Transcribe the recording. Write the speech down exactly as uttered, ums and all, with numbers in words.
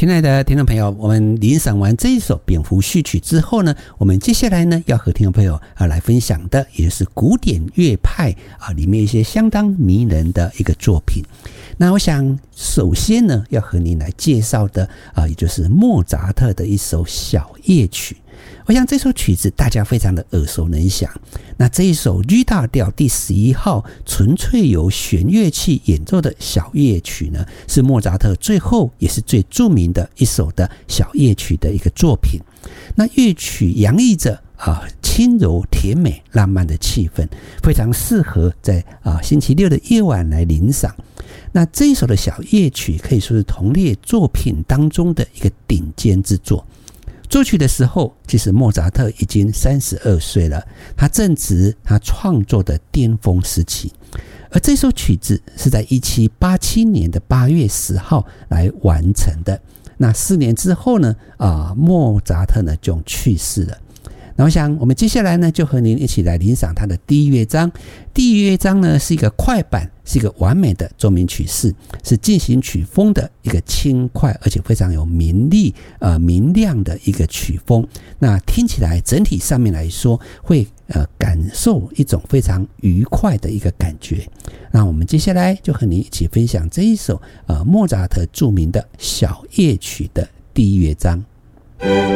亲爱的听众朋友，我们聆赏完这一首蝙蝠序曲之后呢，我们接下来呢要和听众朋友啊来分享的也就是古典乐派啊里面一些相当迷人的一个作品。那我想首先呢要和您来介绍的啊也就是莫扎特的一首小夜曲。我想这首曲子大家非常的耳熟能详。那这一首 G 大调第十一号纯粹由弦乐器演奏的小夜曲呢，是莫扎特最后也是最著名的一首的小夜曲的一个作品。那乐曲洋溢着啊轻柔甜美浪漫的气氛，非常适合在啊星期六的夜晚来聆赏。那这一首的小夜曲可以说是同列作品当中的一个顶尖之作。作曲的时候，其实莫扎特已经三十二岁了，他正值他创作的巅峰时期。而这首曲子是在一七八七年的八月十号来完成的。那四年之后呢，啊，莫扎特呢就去世了。那我想我们接下来呢就和您一起来欣赏他的第一乐章。第一乐章呢是一个快板，是一个完美的奏鸣曲式，是进行曲风的一个轻快而且非常有明丽呃明亮的一个曲风。那听起来整体上面来说会呃感受一种非常愉快的一个感觉。那我们接下来就和您一起分享这一首呃莫扎特著名的小夜曲的第一乐章。